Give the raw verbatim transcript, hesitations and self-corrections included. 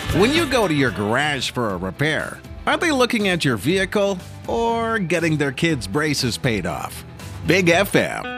When you go to your garage for a repair, are they looking at your vehicle or getting their kids' braces paid off? Big F M.